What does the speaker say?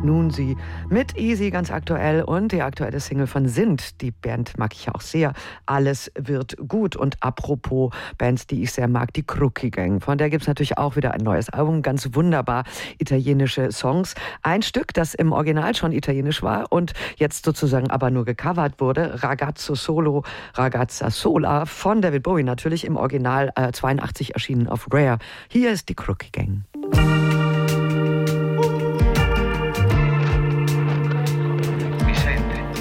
Nun sie mit Easy ganz aktuell und die aktuelle Single von Sind. Die Band mag ich ja auch sehr. Alles wird gut. Und apropos Bands, die ich sehr mag, die Crookie Gang. Von der gibt es natürlich auch wieder ein neues Album. Ganz wunderbar italienische Songs. Ein Stück, das im Original schon italienisch war und jetzt sozusagen aber nur gecovert wurde. Ragazzo Solo, Ragazza Sola von David Bowie. Natürlich im Original 82 erschienen auf Rare. Hier ist die Crookie Gang.